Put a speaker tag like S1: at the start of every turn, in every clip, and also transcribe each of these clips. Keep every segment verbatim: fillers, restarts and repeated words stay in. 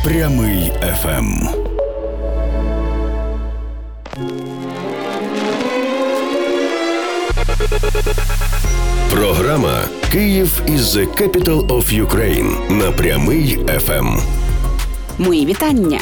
S1: Прямий еф ем. Програма «Київ is the capital of Ukraine» на Прямий еф ем.
S2: Мої вітання!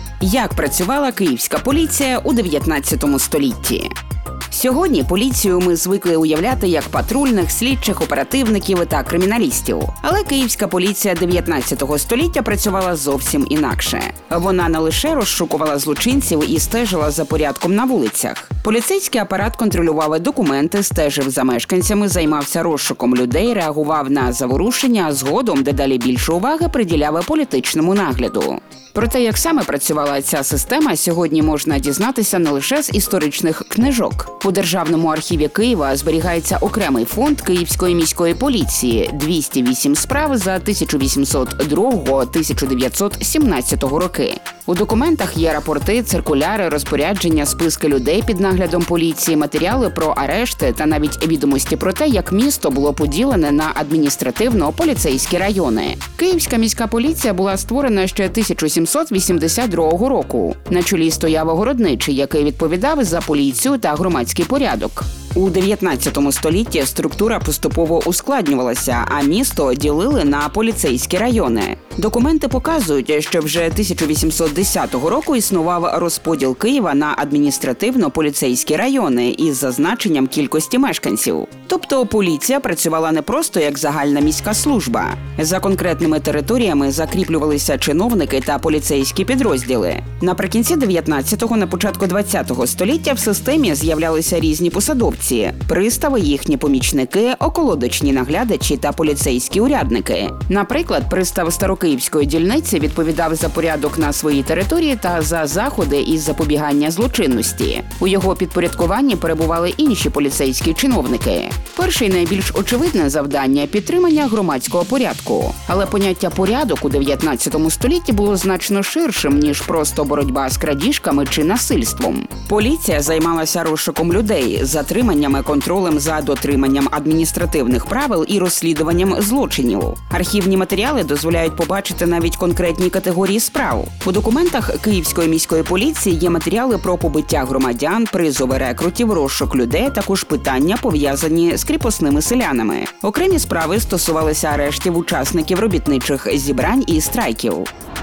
S2: Як працювала київська поліція у дев'ятнадцятому столітті? Сьогодні поліцію ми звикли уявляти як патрульних, слідчих, оперативників та криміналістів. Але київська поліція дев'ятнадцятого століття працювала зовсім інакше. Вона не лише розшукувала злочинців і стежила за порядком на вулицях. Поліцейський апарат контролював документи, стежив за мешканцями, займався розшуком людей, реагував на заворушення, а згодом дедалі більше уваги приділяв політичному нагляду. Про те, як саме працювала ця система, сьогодні можна дізнатися не лише з історичних книжок. У Державному архіві Києва зберігається окремий фонд Київської міської поліції – двісті вісім справ за тисяча вісімсот другого - тисяча дев'ятсот сімнадцятого роки. У документах є рапорти, циркуляри, розпорядження, списки людей під наглядом поліції, матеріали про арешти та навіть відомості про те, як місто було поділене на адміністративно-поліцейські райони. Київська міська поліція була створена ще тисяча сімсот вісімдесят другого року. На чолі стояв городничий, який відповідав за поліцію та громадський порядок. У дев'ятнадцятому столітті структура поступово ускладнювалася, а місто ділили на поліцейські райони. Документи показують, що вже тисяча вісімсот десятого року існував розподіл Києва на адміністративно-поліцейські райони із зазначенням кількості мешканців. Тобто поліція працювала не просто як загальна міська служба. За конкретними територіями закріплювалися чиновники та поліцейські підрозділи. Наприкінці дев'ятнадцятого, на початку двадцятого століття в системі з'являлися різні посадовці – пристави, їхні помічники, околодочні наглядачі та поліцейські урядники. Наприклад, пристав Старокиївської дільниці відповідав за порядок на своїй території та за заходи із запобігання злочинності. У його підпорядкуванні перебували інші поліцейські чиновники. Перше і найбільш очевидне завдання – підтримання громадського порядку. Але поняття «порядок» у дев'ятнадцятому столітті було значно ширшим, ніж просто боротьба з крадіжками чи насильством. Поліція займалася розшуком людей, затриманнями, контролем за дотриманням адміністративних правил і розслідуванням злочинів. Архівні матеріали дозволяють побачити навіть конкретні категорії справ. У документах Київської міської поліції є матеріали про побиття громадян, призови рекрутів, розшук людей, також питання, пов'язані з кріпосними селянами. Окремі справи стосувалися арештів учасників робітничих зібрань і страйків.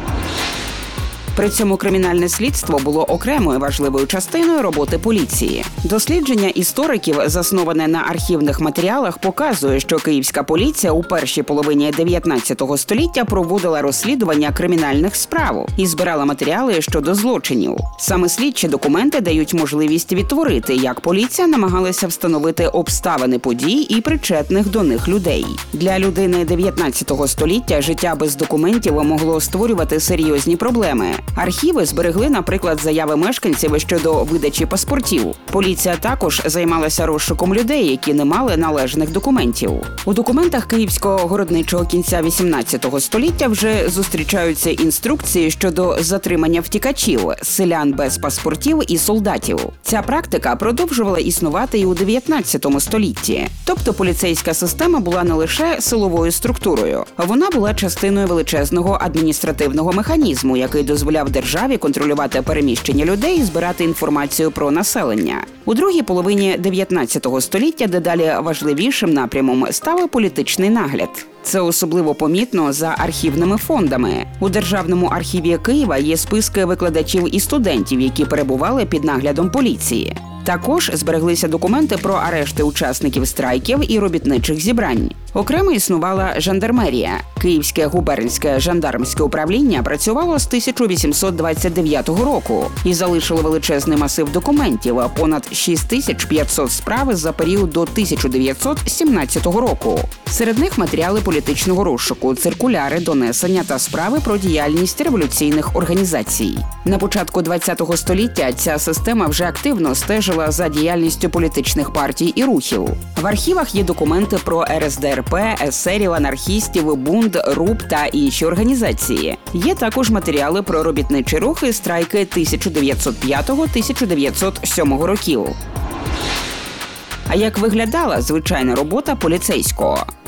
S2: При цьому кримінальне слідство було окремою важливою частиною роботи поліції. Дослідження істориків, засноване на архівних матеріалах, показує, що київська поліція у першій половині дев'ятнадцятого століття проводила розслідування кримінальних справ і збирала матеріали щодо злочинів. Саме слідчі документи дають можливість відтворити, як поліція намагалася встановити обставини подій і причетних до них людей. Для людини дев'ятнадцятого століття життя без документів могло створювати серйозні проблеми. Архіви зберегли, наприклад, заяви мешканців щодо видачі паспортів. Поліція також займалася розшуком людей, які не мали належних документів. У документах київського городничого кінця вісімнадцятого століття вже зустрічаються інструкції щодо затримання втікачів, селян без паспортів і солдатів. Ця практика продовжувала існувати і у дев'ятнадцятому столітті. Тобто поліцейська система була не лише силовою структурою. Вона була частиною величезного адміністративного механізму, який дозволяв державі контролювати переміщення людей і збирати інформацію про населення. У другій половині дев'ятнадцятого століття дедалі важливішим напрямом став політичний нагляд. Це особливо помітно за архівними фондами. У Державному архіві Києва є списки викладачів і студентів, які перебували під наглядом поліції. Також збереглися документи про арешти учасників страйків і робітничих зібрань. Окремо існувала жандармерія. Київське губернське жандармське управління працювало з тисяча вісімсот двадцять дев'ятого року і залишило величезний масив документів – понад шість тисяч п'ятсот справ за період до тисяча дев'ятсот сімнадцятого року. Серед них матеріали політичного розшуку, циркуляри, донесення та справи про діяльність революційних організацій. На початку ХХ століття ця система вже активно стежила за діяльністю політичних партій і рухів. В архівах є документи про ер ес де ер пе, есерів, анархістів, бунт, РУП та інші організації. Є також матеріали про робітничі рухи, страйки тисяча дев'ятсот п'ятого - тисяча дев'ятсот сьомого років. А як виглядала звичайна робота поліцейського?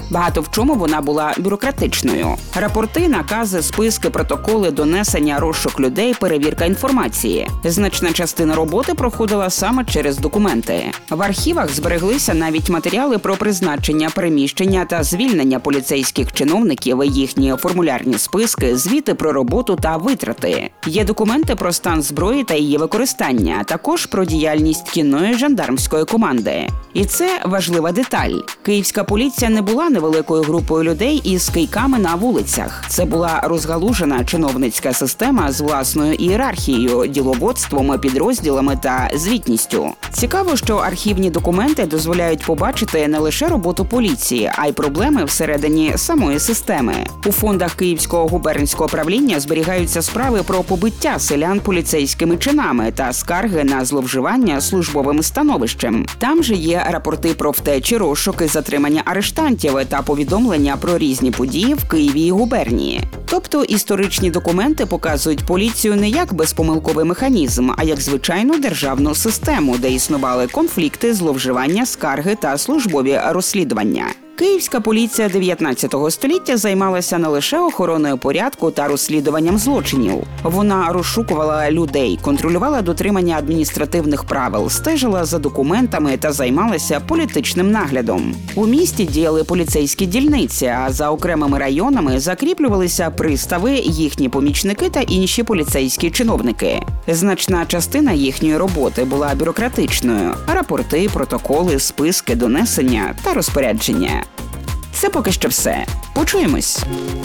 S2: Багато в чому вона була бюрократичною. Рапорти, накази, списки, протоколи, донесення, розшук людей, перевірка інформації. Значна частина роботи проходила саме через документи. В архівах збереглися навіть матеріали про призначення, переміщення та звільнення поліцейських чиновників, їхні формулярні списки, звіти про роботу та витрати. Є документи про стан зброї та її використання, також про діяльність кінної жандармської команди. І це важлива деталь. Київська поліція не була невеликою групою людей із кийками на вулицях. Це була розгалужена чиновницька система з власною ієрархією, діловодством, підрозділами та звітністю. Цікаво, що архівні документи дозволяють побачити не лише роботу поліції, а й проблеми всередині самої системи. У фондах Київського губернського правління зберігаються справи про побиття селян поліцейськими чинами та скарги на зловживання службовим становищем. Там же є рапорти про втечі, розшуки, затримання арештантів та повідомлення про різні події в Києві і губернії. Тобто історичні документи показують поліцію не як безпомилковий механізм, а як звичайну державну систему, де існували конфлікти, зловживання, скарги та службові розслідування. Київська поліція дев'ятнадцятого століття займалася не лише охороною порядку та розслідуванням злочинів. Вона розшукувала людей, контролювала дотримання адміністративних правил, стежила за документами та займалася політичним наглядом. У місті діяли поліцейські дільниці, а за окремими районами закріплювалися пристави, їхні помічники та інші поліцейські чиновники. Значна частина їхньої роботи була бюрократичною – рапорти, протоколи, списки, донесення та розпорядження. Це поки що все. Почуємось.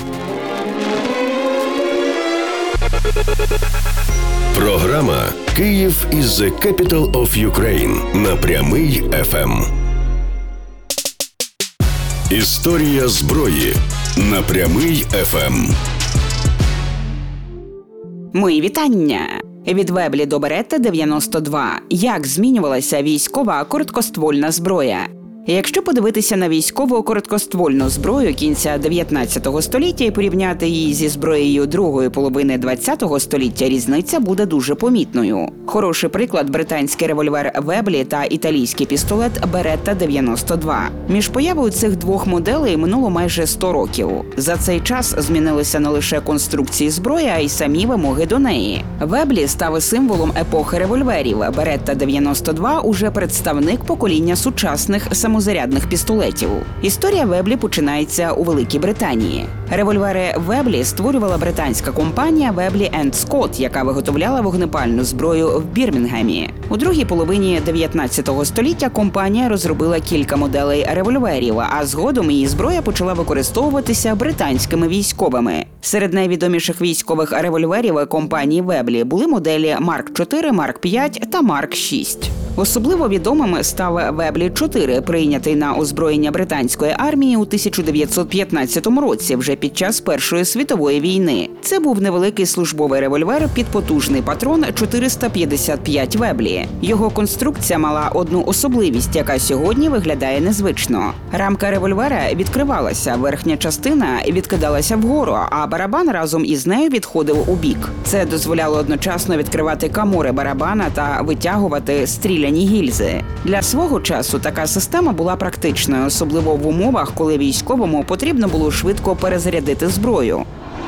S1: Програма «Київ is the capital of Ukraine» на Прямий еф ем. Історія зброї на Прямий еф ем.
S2: Мої вітання! Від Веблі до Беретта дев'яносто два. Як змінювалася військова короткоствольна зброя? Якщо подивитися на військову короткоствольну зброю кінця дев'ятнадцятого століття і порівняти її зі зброєю другої половини двадцятого століття, різниця буде дуже помітною. Хороший приклад – британський револьвер Веблі та італійський пістолет Беретта дев'яносто два. Між появою цих двох моделей минуло майже сто років. За цей час змінилися не лише конструкції зброї, а й самі вимоги до неї. Веблі став символом епохи револьверів. Беретта дев'яносто два – уже представник покоління сучасних самостійних самозарядних пістолетів. Історія Веблі починається у Великій Британії. Револьвери Веблі створювала британська компанія Веблі енд Скотт, яка виготовляла вогнепальну зброю в Бірмінгемі. У другій половині дев'ятнадцятого століття компанія розробила кілька моделей револьверів, а згодом її зброя почала використовуватися британськими військовими. Серед найвідоміших військових револьверів компанії Веблі були моделі Марк чотири, Марк п'ять та Марк шість. Особливо відомим став Веблі чотири, прийнятий на озброєння британської армії у тисяча дев'ятсот п'ятнадцятому році, вже під час Першої світової війни. Це був невеликий службовий револьвер під потужний патрон чотириста п'ятдесят п'ять Веблі. Його конструкція мала одну особливість, яка сьогодні виглядає незвично. Рамка револьвера відкривалася, верхня частина відкидалася вгору, а барабан разом із нею відходив у бік. Це дозволяло одночасно відкривати камори барабана та витягувати стріляні гільзи. Для свого часу така система була практичною, особливо в умовах, коли військовому потрібно було швидко перезарядити зброю.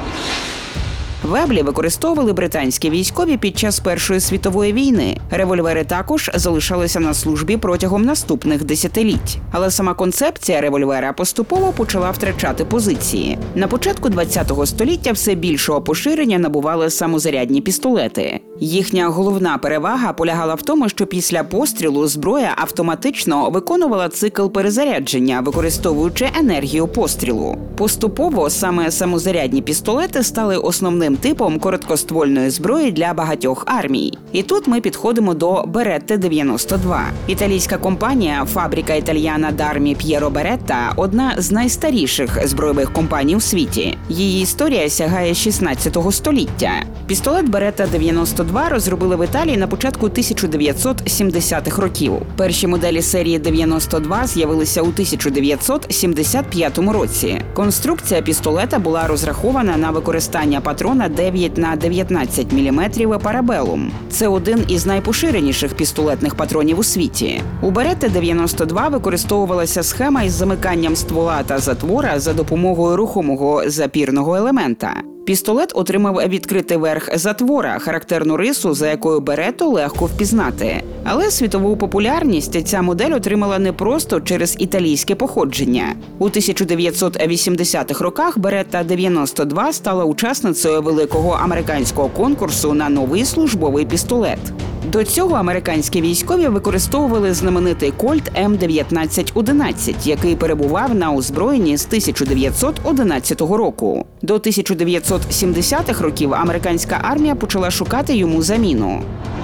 S2: Веблі використовували британські військові під час Першої світової війни. Револьвери також залишалися на службі протягом наступних десятиліть. Але сама концепція револьвера поступово почала втрачати позиції. На початку двадцятого століття все більшого поширення набували самозарядні пістолети. Їхня головна перевага полягала в тому, що після пострілу зброя автоматично виконувала цикл перезарядження, використовуючи енергію пострілу. Поступово саме самозарядні пістолети стали основним типом короткоствольної зброї для багатьох армій. І тут ми підходимо до Беретти дев'яносто два. Італійська компанія «Фабрика Італіана d'Armi Piero Beretta» – одна з найстаріших збройових компаній у світі. Її історія сягає шістнадцятого століття. Пістолет Беретта дев'яносто два розробили в Італії на початку тисяча дев'ятсот сімдесятих років. Перші моделі серії дев'яносто два з'явилися у тисяча дев'ятсот сімдесят п'ятому році. Конструкція пістолета була розрахована на використання патрону патрона дев'ять на дев'ятнадцять міліметрів Парабеллум. Це один із найпоширеніших пістолетних патронів у світі. У Беретта дев'яносто два використовувалася схема із замиканням ствола та затвора за допомогою рухомого запірного елемента. Пістолет отримав відкритий верх затвора, характерну рису, за якою Беретту легко впізнати. Але світову популярність ця модель отримала не просто через італійське походження. У тисяча дев'ятсот вісімдесятих роках Беретта дев'яносто два стала учасницею великого американського конкурсу на новий службовий пістолет. До цього американські військові використовували знаменитий Кольт Ем дев'ятнадцять одинадцять, який перебував на озброєнні з тисяча дев'ятсот одинадцятого року. До тисяча дев'ятсот сімдесятих років американська армія почала шукати йому заміну.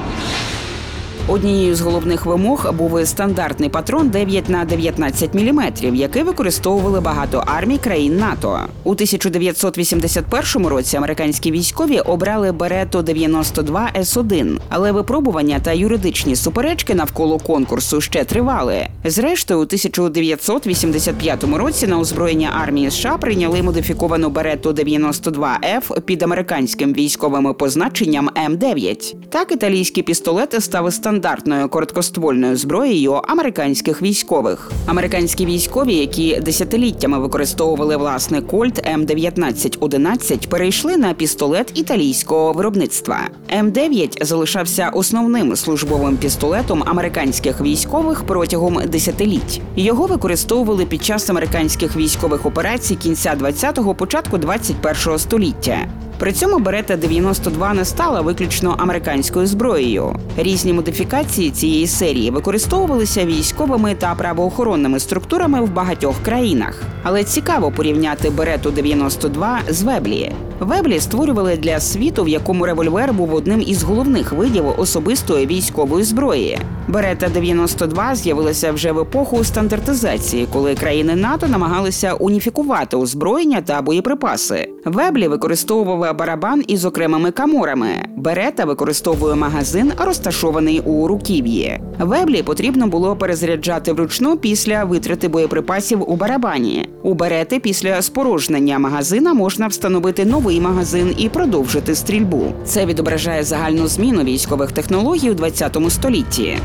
S2: Однією з головних вимог був стандартний патрон дев'ять на дев'ятнадцять міліметрів, який використовували багато армій країн НАТО. У тисяча дев'ятсот вісімдесят першому році американські військові обрали Беретту дев'яносто два Ес один, але випробування та юридичні суперечки навколо конкурсу ще тривали. Зрештою, у тисяча дев'ятсот вісімдесят п'ятому році на озброєння армії США прийняли модифіковану Беретту дев'яносто два Еф під американським військовим позначенням Ем дев'ять. Так італійський пістолет став стандартним стандартною короткоствольною зброєю американських військових. Американські військові, які десятиліттями використовували власне Кольт Ем дев'ятнадцять одинадцять, перейшли на пістолет італійського виробництва. Ем дев'ять залишався основним службовим пістолетом американських військових протягом десятиліть. Його використовували під час американських військових операцій кінця двадцятого, початку двадцять першого століття. При цьому Беретта дев'яносто два не стала виключно американською зброєю. Різні модифікації цієї серії використовувалися військовими та правоохоронними структурами в багатьох країнах. Але цікаво порівняти Беретту дев'яносто два з Веблі. Веблі створювали для світу, в якому револьвер був одним із головних видів особистої військової зброї. Беретта дев'яносто два з'явилася вже в епоху стандартизації, коли країни НАТО намагалися уніфікувати озброєння та боєприпаси. Веблі використовував барабан із окремими каморами. Беретта використовує магазин, розташований у руків'ї. Веблі потрібно було перезаряджати вручну після витрати боєприпасів у барабані. У Беретти після спорожнення магазина можна встановити новий магазин і продовжити стрільбу. Це відображає загальну зміну військових технологій у двадцятому столітті.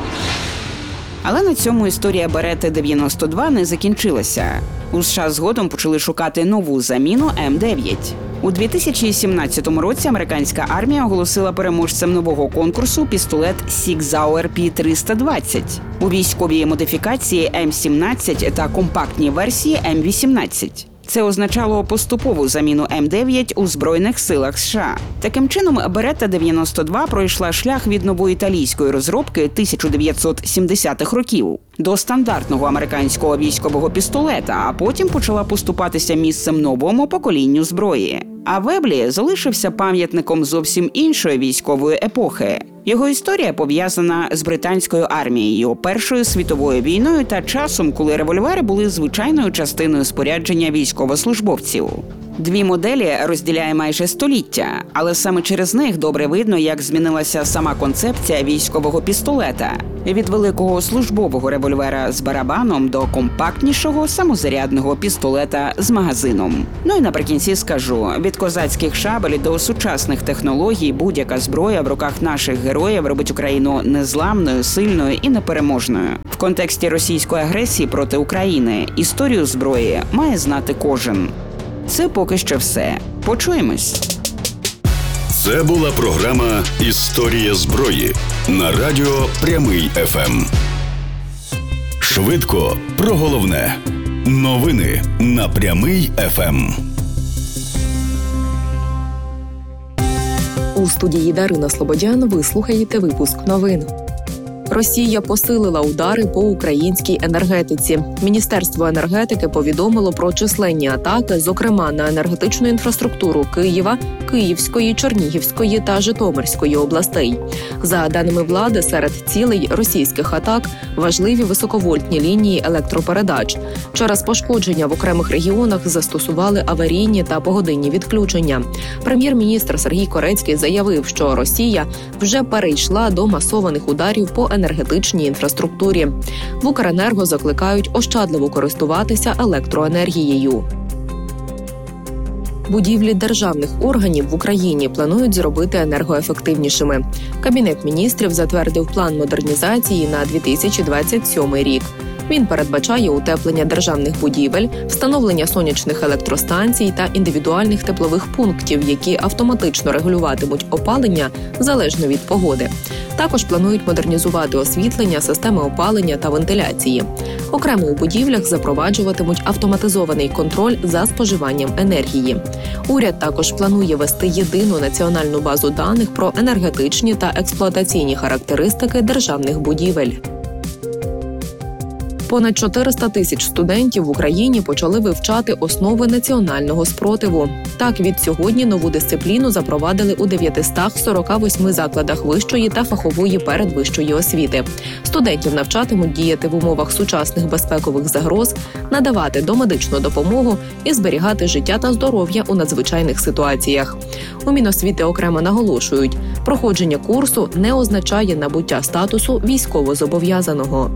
S2: Але на цьому історія Беретти дев'яносто два не закінчилася. У США згодом почали шукати нову заміну Ем дев'ять. У дві тисячі сімнадцятому році американська армія оголосила переможцем нового конкурсу пістолет Сіг Зауер Пі триста двадцять. У військовій модифікації Ем сімнадцять та компактній версії Ем вісімнадцять. Це означало поступову заміну Ем дев'ять у Збройних силах США. Таким чином, Беретта дев'яносто два пройшла шлях від новоіталійської розробки тисяча дев'ятсот сімдесятих років до стандартного американського військового пістолета, а потім почала поступатися місцем новому поколінню зброї. А Веблі залишився пам'ятником зовсім іншої військової епохи. Його історія пов'язана з британською армією, Першою світовою війною та часом, коли револьвери були звичайною частиною спорядження військовослужбовців. Дві моделі розділяє майже століття, але саме через них добре видно, як змінилася сама концепція військового пістолета. Від великого службового револьвера з барабаном до компактнішого самозарядного пістолета з магазином. Ну і наприкінці скажу, від козацьких шабель до сучасних технологій будь-яка зброя в руках наших героїв робить Україну незламною, сильною і непереможною. В контексті російської агресії проти України історію зброї має знати кожен. Це поки що все. Почуємось.
S1: Це була програма «Історія зброї» на радіо Прямий еф ем. Швидко про головне. Новини на Прямий еф ем.
S3: У студії Дарина Слободян ви слухаєте випуск новин. Росія посилила удари по українській енергетиці. Міністерство енергетики повідомило про численні атаки, зокрема на енергетичну інфраструктуру Києва, Київської, Чернігівської та Житомирської областей. За даними влади, серед цілей російських атак важливі високовольтні лінії електропередач. Через пошкодження в окремих регіонах застосували аварійні та погодинні відключення. Прем'єр-міністр Сергій Корецький заявив, що Росія вже перейшла до масованих ударів по енергетичній енергетичній інфраструктурі. В Укренерго закликають ощадливо користуватися електроенергією. Будівлі державних органів в Україні планують зробити енергоефективнішими. Кабінет міністрів затвердив план модернізації на дві тисячі двадцять сьомий рік. Він передбачає утеплення державних будівель, встановлення сонячних електростанцій та індивідуальних теплових пунктів, які автоматично регулюватимуть опалення залежно від погоди. Також планують модернізувати освітлення, системи опалення та вентиляції. Окремо у будівлях запроваджуватимуть автоматизований контроль за споживанням енергії. Уряд також планує вести єдину національну базу даних про енергетичні та експлуатаційні характеристики державних будівель. Понад чотириста тисяч студентів в Україні почали вивчати основи національного спротиву. Так, від сьогодні нову дисципліну запровадили у дев'ятистах сорока восьми закладах вищої та фахової передвищої освіти. Студентів навчатимуть діяти в умовах сучасних безпекових загроз, надавати домедичну допомогу і зберігати життя та здоров'я у надзвичайних ситуаціях. У Міносвіти окремо наголошують, проходження курсу не означає набуття статусу військовозобов'язаного.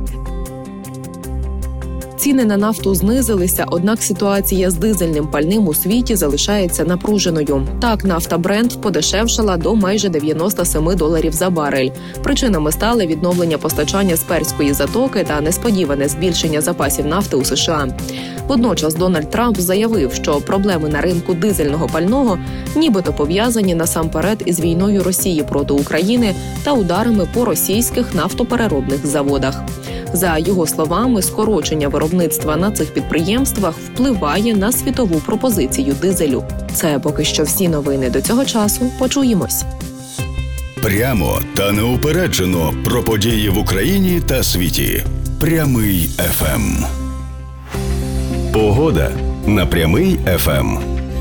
S3: Ціни на нафту знизилися, однак ситуація з дизельним пальним у світі залишається напруженою. Так, нафта Brent подешевшала до майже дев'яноста семи доларів за барель. Причинами стали відновлення постачання з Перської затоки та несподіване збільшення запасів нафти у США. Водночас Дональд Трамп заявив, що проблеми на ринку дизельного пального нібито пов'язані насамперед із війною Росії проти України та ударами по російських нафтопереробних заводах. За його словами, скорочення виробництва на цих підприємствах впливає на світову пропозицію дизелю. Це поки що всі новини до цього часу. Почуємось.
S1: Прямо та неупереджено про події в Україні та світі. Прямий еф ем. Погода на Прямий еф ем.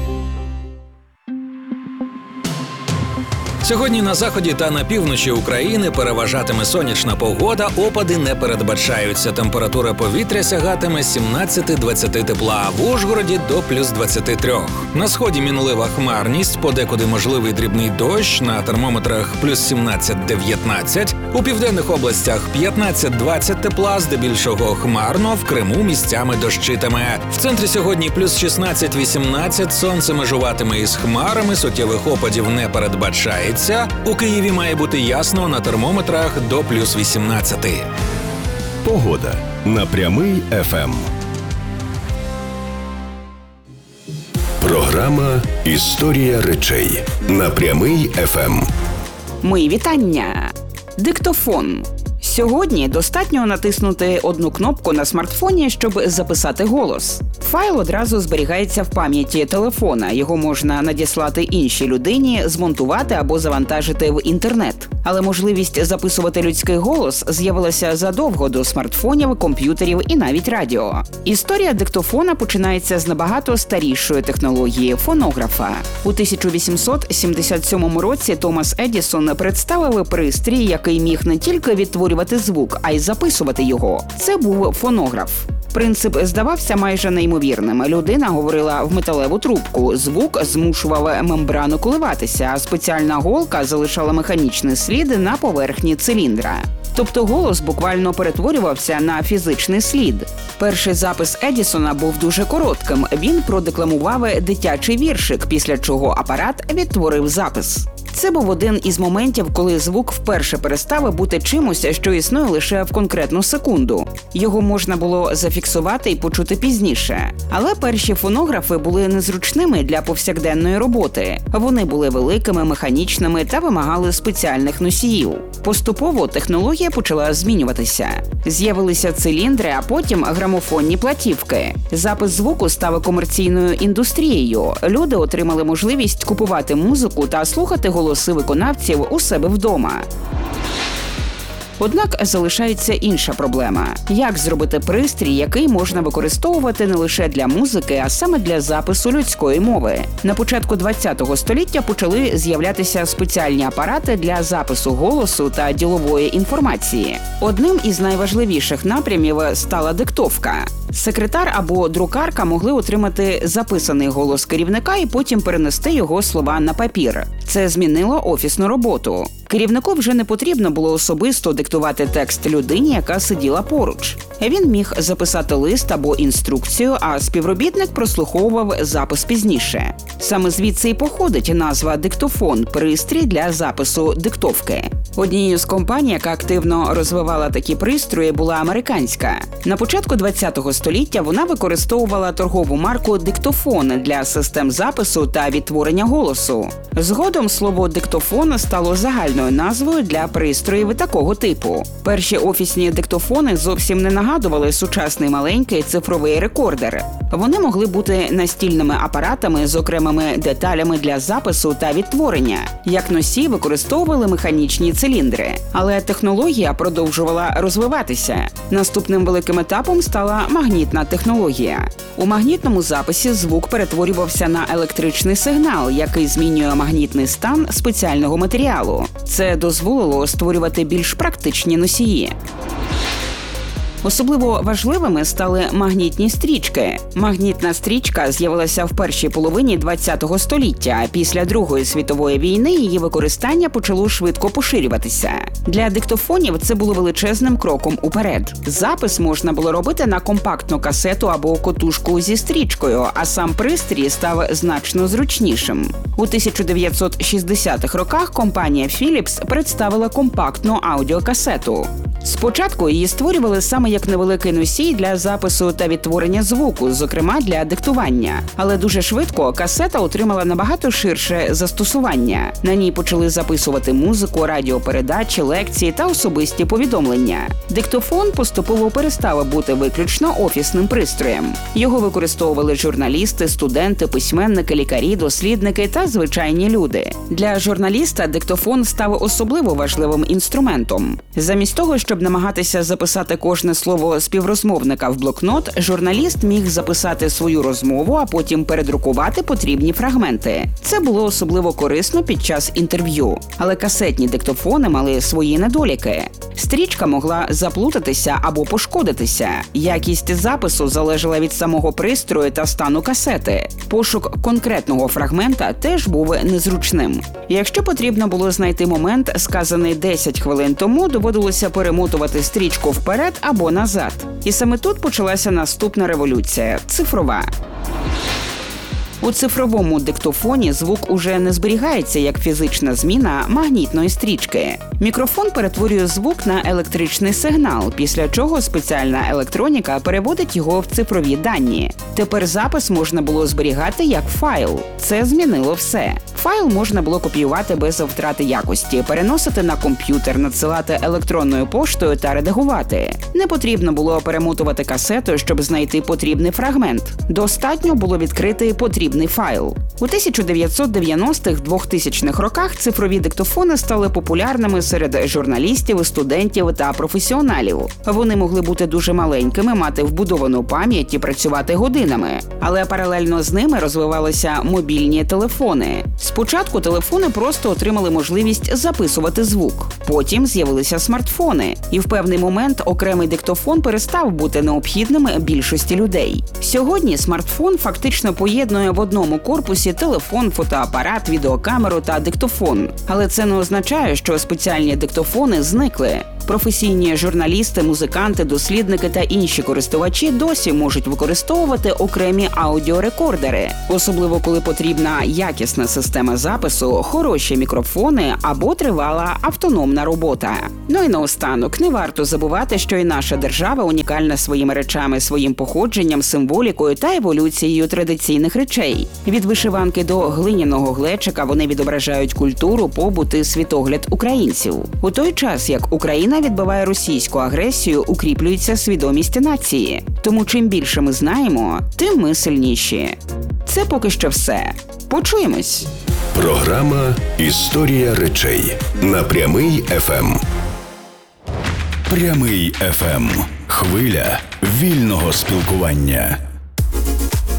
S4: Сьогодні на заході та на півночі України переважатиме сонячна погода, опади не передбачаються. Температура повітря сягатиме сімнадцять-двадцять тепла, в Ужгороді до плюс двадцять три. На сході мінлива хмарність, подекуди можливий дрібний дощ, на термометрах плюс сімнадцять-дев'ятнадцять. У південних областях п'ятнадцять-двадцять тепла, здебільшого хмарно, в Криму місцями дощитиме. В центрі сьогодні плюс шістнадцять-вісімнадцять, сонце межуватиме із хмарами, суттєвих опадів не передбачається. У Києві має бути ясно, на термометрах до плюс вісімнадцяти.
S1: Погода на Прямий еф ем. Програма «Історія речей» на Прямий еф ем.
S2: Мої вітання! Диктофон. Сьогодні достатньо натиснути одну кнопку на смартфоні, щоб записати голос. Файл одразу зберігається в пам'яті телефона. Його можна надіслати іншій людині, змонтувати або завантажити в інтернет. Але можливість записувати людський голос з'явилася задовго до смартфонів, комп'ютерів і навіть радіо. Історія диктофона починається з набагато старішої технології – фонографа. У тисяча вісімсот сімдесят сьомому році Томас Едісон представив пристрій, який міг не тільки відтворювати звук, а й записувати його. Це був фонограф. Принцип здавався майже неймовірним. Людина говорила в металеву трубку, звук змушував мембрану коливатися, а спеціальна голка залишала механічний слід на поверхні циліндра. Тобто голос буквально перетворювався на фізичний слід. Перший запис Едісона був дуже коротким. Він продекламував дитячий віршик, після чого апарат відтворив запис. Це був один із моментів, коли звук вперше перестав бути чимось, що існує лише в конкретну секунду. Його можна було зафіксувати і почути пізніше. Але перші фонографи були незручними для повсякденної роботи. Вони були великими, механічними та вимагали спеціальних носіїв. Поступово технологія почала змінюватися. З'явилися циліндри, а потім грамофонні платівки. Запис звуку став комерційною індустрією. Люди отримали можливість купувати музику та слухати голоси виконавців у себе вдома. Однак залишається інша проблема. Як зробити пристрій, який можна використовувати не лише для музики, а саме для запису людської мови? На початку ХХ століття почали з'являтися спеціальні апарати для запису голосу та ділової інформації. Одним із найважливіших напрямів стала диктовка. Секретар або друкарка могли отримати записаний голос керівника і потім перенести його слова на папір. Це змінило офісну роботу. Керівнику вже не потрібно було особисто диктувати текст людині, яка сиділа поруч. Він міг записати лист або інструкцію, а співробітник прослуховував запис пізніше. Саме звідси і походить назва «диктофон» – пристрій для запису диктовки. Однією з компаній, яка активно розвивала такі пристрої, була американська. На початку ХХ століття вона використовувала торгову марку «диктофон» для систем запису та відтворення голосу. Згодом слово «диктофон» стало загальною назвою для пристроїв такого типу. Перші офісні диктофони зовсім не нагадували сучасний маленький цифровий рекордер. Вони могли бути настільними апаратами з окремими деталями для запису та відтворення. Як носій використовували механічні циліндри. Але технологія продовжувала розвиватися. Наступним великим етапом стала магнітна технологія. У магнітному записі звук перетворювався на електричний сигнал, який змінює магнітний стан спеціального матеріалу. Це дозволило створювати більш практичні носії. Особливо важливими стали магнітні стрічки. Магнітна стрічка з'явилася в першій половині ХХ століття. Після Другої світової війни її використання почало швидко поширюватися. Для диктофонів це було величезним кроком уперед. Запис можна було робити на компактну касету або котушку зі стрічкою, а сам пристрій став значно зручнішим. У тисяча дев'ятсот шістдесятих роках компанія Philips представила компактну аудіокасету. Спочатку її створювали саме як невеликий носій для запису та відтворення звуку, зокрема для диктування. Але дуже швидко касета отримала набагато ширше застосування. На ній почали записувати музику, радіопередачі, лекції та особисті повідомлення. Диктофон поступово перестав бути виключно офісним пристроєм. Його використовували журналісти, студенти, письменники, лікарі, дослідники та звичайні люди. Для журналіста диктофон став особливо важливим інструментом. Замість того, щоб намагатися записати кожне слово співрозмовника в блокнот, журналіст міг записати свою розмову, а потім передрукувати потрібні фрагменти. Це було особливо корисно під час інтерв'ю. Але касетні диктофони мали свої недоліки. Стрічка могла заплутатися або пошкодитися. Якість запису залежала від самого пристрою та стану касети. Пошук конкретного фрагмента теж був незручним. Якщо потрібно було знайти момент, сказаний десять хвилин тому, доводилося перемотувати стрічку вперед або назад. І саме тут почалася наступна революція – цифрова. У цифровому диктофоні звук уже не зберігається як фізична зміна магнітної стрічки. Мікрофон перетворює звук на електричний сигнал, після чого спеціальна електроніка переводить його в цифрові дані. Тепер запис можна було зберігати як файл. Це змінило все. Файл можна було копіювати без втрати якості, переносити на комп'ютер, надсилати електронною поштою та редагувати. Не потрібно було перемотувати касету, щоб знайти потрібний фрагмент. Достатньо було відкрити потрібний файл. У тисяча дев'ятсот дев'яностих - двохтисячних роках цифрові диктофони стали популярними серед журналістів, студентів та професіоналів. Вони могли бути дуже маленькими, мати вбудовану пам'ять і працювати годинами. Але паралельно з ними розвивалися мобільні телефони. Спочатку телефони просто отримали можливість записувати звук. Потім з'явилися смартфони. І в певний момент окремий диктофон перестав бути необхідним більшості людей. Сьогодні смартфон фактично поєднує в одному корпусі телефон, фотоапарат, відеокамеру та диктофон. Але це не означає, що спеціальні диктофони зникли. Професійні журналісти, музиканти, дослідники та інші користувачі досі можуть використовувати окремі аудіорекордери, особливо коли потрібна якісна система запису, хороші мікрофони або тривала автономна робота. Ну і наостанок, не варто забувати, що і наша держава унікальна своїми речами, своїм походженням, символікою та еволюцією традиційних речей. Від вишиванки до глиняного глечика вони відображають культуру, побут і світогляд українців. У той час, як Україна відбиває російську агресію, укріплюється свідомість нації. Тому чим більше ми знаємо, тим ми сильніші. Це поки що все. Почуємось!
S1: Програма «Історія речей» на Прямий еф ем. Прямий еф ем. Хвиля вільного спілкування.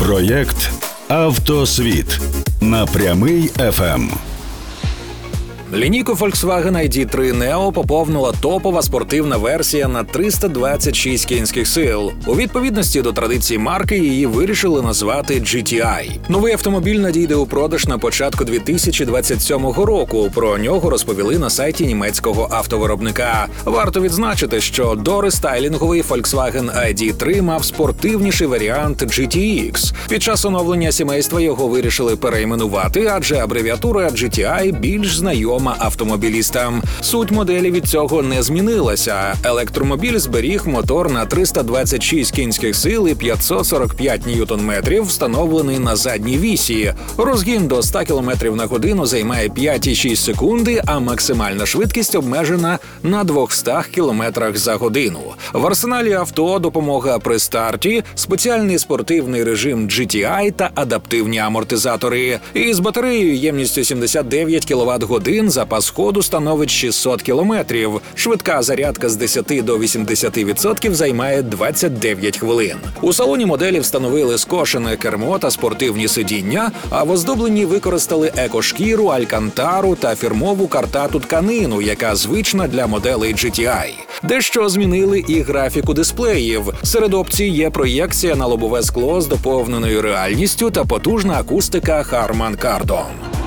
S1: Проєкт «Автосвіт» на Прямий еф ем.
S4: Лінійку Volkswagen ай ді три Neo поповнила топова спортивна версія на триста двадцять шість кінських сил. У відповідності до традицій марки її вирішили назвати джі ті ай. Новий автомобіль надійде у продаж на початку дві тисячі двадцять сьомого року. Про нього розповіли на сайті німецького автовиробника. Варто відзначити, що дорестайлінговий Volkswagen ай ді три мав спортивніший варіант джі ті ікс. Під час оновлення сімейства його вирішили перейменувати, адже абревіатура джі ті ай більш знайома автомобілістам. Суть моделі від цього не змінилася. Електромобіль зберіг мотор на триста двадцять шість кінських сил і п'ятсот сорок п'ять ньютон-метрів, встановлений на задній вісі. Розгін до ста кілометрів на годину займає п'ять цілих шість секунди, а максимальна швидкість обмежена на двохсот кілометрах за годину. В арсеналі авто допомога при старті, спеціальний спортивний режим джі ті ай та адаптивні амортизатори. І з батареєю ємністю сімдесят дев'ять кіловат-годин запас ходу становить шістсот кілометрів. Швидка зарядка з десяти до вісімдесяти відсотків займає двадцять дев'ять хвилин. У салоні моделі встановили скошене кермо та спортивні сидіння, а в оздобленні використали екошкіру, алькантару та фірмову картату тканину, яка звична для моделей джі ті ай. Дещо змінили і графіку дисплеїв. Серед опцій є проєкція на лобове скло з доповненою реальністю та потужна акустика Harman Kardon.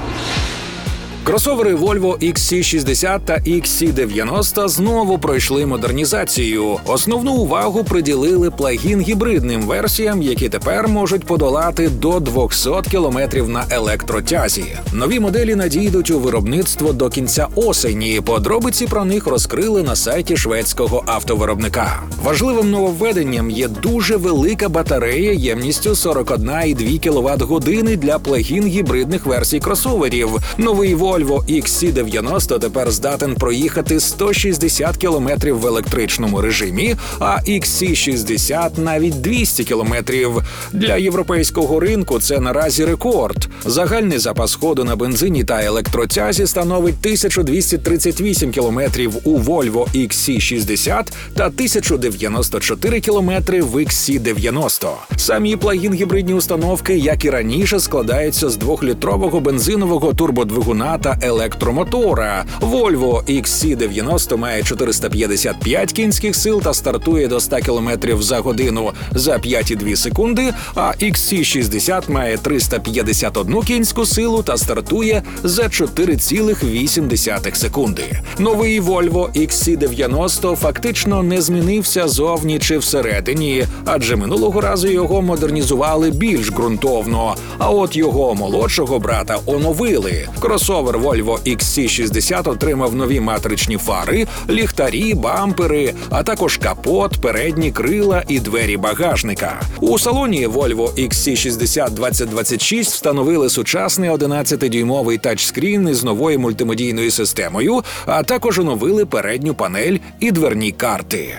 S4: Кросовери Volvo ікс сі шістдесят та ікс сі дев'яносто знову пройшли модернізацію. Основну увагу приділили плагін-гібридним версіям, які тепер можуть подолати до двохсот кілометрів на електротязі. Нові моделі надійдуть у виробництво до кінця осені. Подробиці про них розкрили на сайті шведського автовиробника. Важливим нововведенням є дуже велика батарея ємністю сорок одна цілих дві кіловат-години для плагін-гібридних версій кросоверів. Новий Volvo Volvo ікс сі дев'яносто тепер здатен проїхати сто шістдесят кілометрів в електричному режимі, а ікс сі шістдесят навіть двісті кілометрів. Для європейського ринку це наразі рекорд. Загальний запас ходу на бензині та електротязі становить тисячу двісті тридцять вісім кілометрів у Volvo ікс сі шістдесят та тисячу дев'яносто чотири кілометри в ікс сі дев'яносто. Самі плагін-гібридні установки, як і раніше, складаються з двохлітрового бензинового турбодвигуна та електромотора. Volvo ікс сі дев'яносто має чотириста п'ятдесят п'ять кінських сил та стартує до ста кілометрів за годину за п'ять цілих дві секунди, а ікс сі шістдесят має триста п'ятдесят одну кінську силу та стартує за чотири цілих вісім десятих секунди. Новий Volvo ікс сі дев'яносто фактично не змінився зовні чи всередині, адже минулого разу його модернізували більш ґрунтовно, а от його молодшого брата оновили. Кросовер Volvo ікс сі шістдесят отримав нові матричні фари, ліхтарі, бампери, а також капот, передні крила і двері багажника. У салоні Volvo ікс сі шістдесят двадцять двадцять шість встановили сучасний одинадцятидюймовий тачскрін із новою мультимедійною системою, а також оновили передню панель і дверні карти.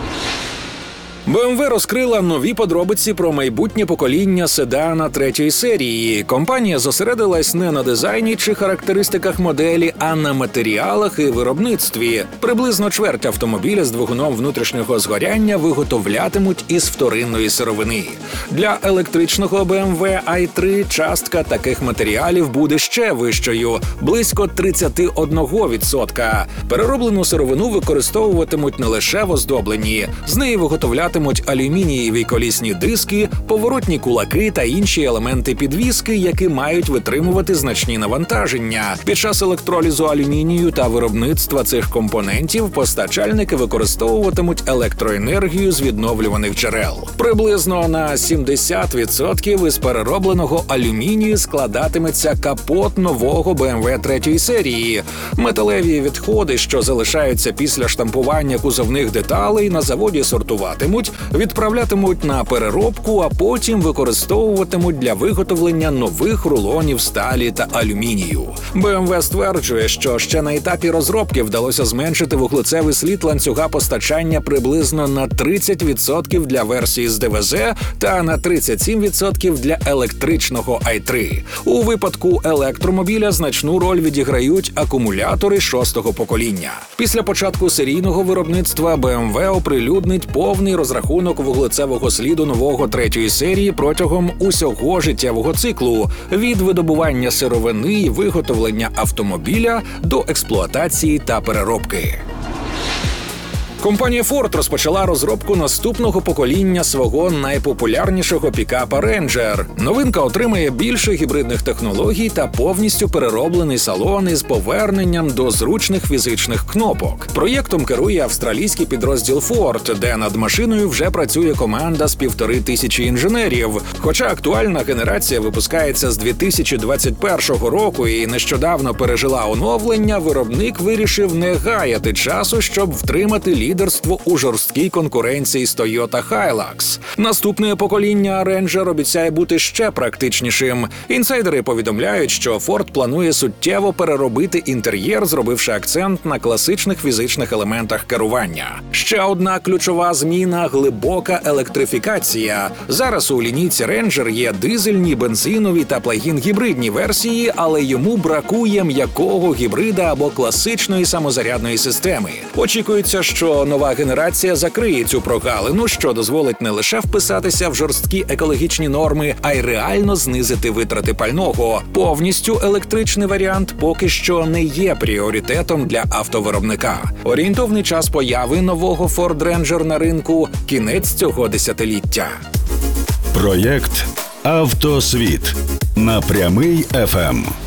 S4: бе ем ве розкрила нові подробиці про майбутнє покоління седана третьої серії. Компанія зосередилась не на дизайні чи характеристиках моделі, а на матеріалах і виробництві. Приблизно чверть автомобіля з двигуном внутрішнього згоряння виготовлятимуть із вторинної сировини. Для електричного бе ем ве ай три частка таких матеріалів буде ще вищою – близько тридцять один відсоток. Перероблену сировину використовуватимуть не лише в оздобленні. З неї виготовлятимуть алюмінієві колісні диски, поворотні кулаки та інші елементи підвіски, які мають витримувати значні навантаження. Під час електролізу алюмінію та виробництва цих компонентів постачальники використовуватимуть електроенергію з відновлюваних джерел. Приблизно на сімдесят відсотків із переробленого алюмінію складатиметься капот нового бе ем ве третьої серії. Металеві відходи, що залишаються після штампування кузовних деталей, на заводі сортуватимуть, відправлятимуть на переробку, а потім використовуватимуть для виготовлення нових рулонів сталі та алюмінію. бе ем ве стверджує, що ще на етапі розробки вдалося зменшити вуглецевий слід ланцюга постачання приблизно на тридцять відсотків для версії з де ве зет та на тридцять сім відсотків для електричного ай три. У випадку електромобіля значну роль відіграють акумулятори шостого покоління. Після початку серійного виробництва бе ем ве оприлюднить повний розрахунок розрахунок вуглецевого сліду нового третьої серії протягом усього життєвого циклу – від видобування сировини і виготовлення автомобіля до експлуатації та переробки. Компанія Ford розпочала розробку наступного покоління свого найпопулярнішого пікапа Ranger. Новинка отримає більше гібридних технологій та повністю перероблений салон із поверненням до зручних фізичних кнопок. Проєктом керує австралійський підрозділ Ford, де над машиною вже працює команда з півтори тисячі інженерів. Хоча актуальна генерація випускається з дві тисячі двадцять першого року і нещодавно пережила оновлення, виробник вирішив не гаяти часу, щоб втримати лідерство у жорсткій конкуренції з Toyota Hilux. Наступне покоління Ranger обіцяє бути ще практичнішим. Інсайдери повідомляють, що Ford планує суттєво переробити інтер'єр, зробивши акцент на класичних фізичних елементах керування. Ще одна ключова зміна – глибока електрифікація. Зараз у лінійці Ranger є дизельні, бензинові та плагін-гібридні версії, але йому бракує м'якого гібрида або класичної самозарядної системи. Очікується, що нова генерація закриє цю прогалину, що дозволить не лише вписатися в жорсткі екологічні норми, а й реально знизити витрати пального. Повністю електричний варіант поки що не є пріоритетом для автовиробника. Орієнтовний час появи нового Ford Ranger на ринку – кінець цього десятиліття.
S1: Проєкт «Автосвіт» на Прямий еф ем.